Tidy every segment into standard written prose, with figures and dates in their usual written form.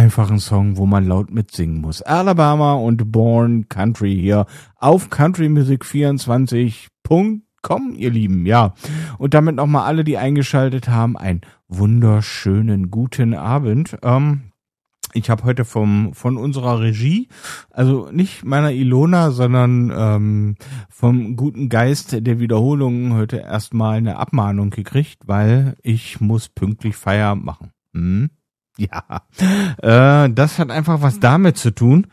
einfach ein Song, wo man laut mitsingen muss. Alabama und Born Country hier auf countrymusic24.com, ihr Lieben. Ja, und damit nochmal alle, die eingeschaltet haben, einen wunderschönen guten Abend. Ich habe heute von unserer Regie, also nicht meiner Ilona, sondern vom guten Geist der Wiederholungen heute erstmal eine Abmahnung gekriegt, weil ich muss pünktlich Feierabend machen. Ja, das hat einfach was damit zu tun,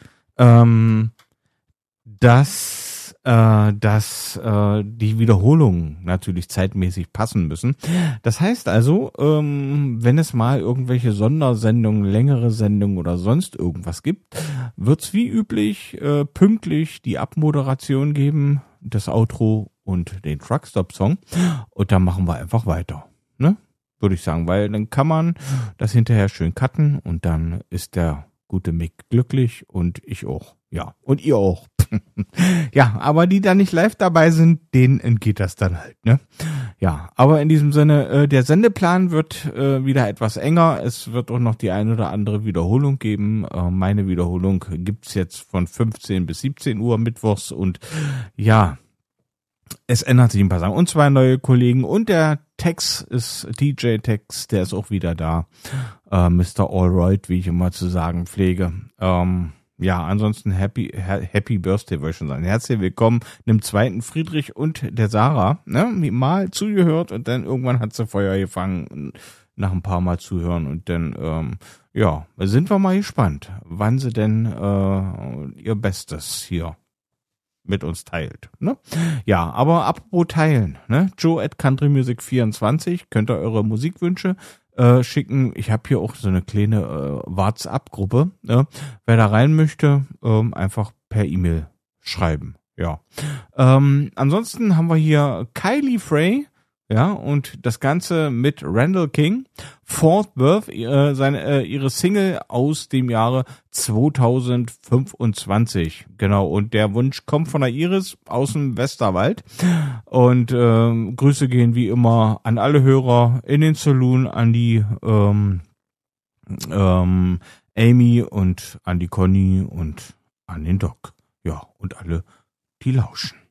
dass die Wiederholungen natürlich zeitmäßig passen müssen. Das heißt also, wenn es mal irgendwelche Sondersendungen, längere Sendungen oder sonst irgendwas gibt, wird's wie üblich pünktlich die Abmoderation geben, das Outro und den Truckstop-Song. Und dann machen wir einfach weiter, ne? Würde ich sagen, weil dann kann man das hinterher schön cutten und dann ist der gute Mick glücklich und ich auch. Ja, und ihr auch. Ja, aber die da nicht live dabei sind, denen entgeht das dann halt, ne? Ja, aber in diesem Sinne, der Sendeplan wird wieder etwas enger. Es wird auch noch die ein oder andere Wiederholung geben. Meine Wiederholung gibt's jetzt von 15 bis 17 Uhr mittwochs und ja, es ändert sich ein paar Sachen. Und zwei neue Kollegen und der Tex ist DJ Tex, der ist auch wieder da. Mr. Allright, wie ich immer zu sagen pflege. Ja, ansonsten Happy Birthday, wollte ich schon sagen. Herzlich willkommen dem zweiten Friedrich und der Sarah. Ne? Mal zugehört und dann irgendwann hat sie Feuer gefangen, nach ein paar Mal zuhören. Und dann, ja, sind wir mal gespannt, wann sie denn ihr Bestes hier mit uns teilt, ne? Ja, aber apropos teilen, ne? Joe at countrymusic24, könnt ihr eure Musikwünsche schicken. Ich habe hier auch so eine kleine WhatsApp-Gruppe, ne? Wer da rein möchte, einfach per E-Mail schreiben, ja. Ansonsten haben wir hier Kylie Frey, ja, und das Ganze mit Randall King, Fort Worth, ihre Single aus dem Jahre 2025. Genau, und der Wunsch kommt von der Iris aus dem Westerwald. Und Grüße gehen wie immer an alle Hörer in den Saloon, an die Amy und an die Conny und an den Doc. Ja, und alle, die lauschen.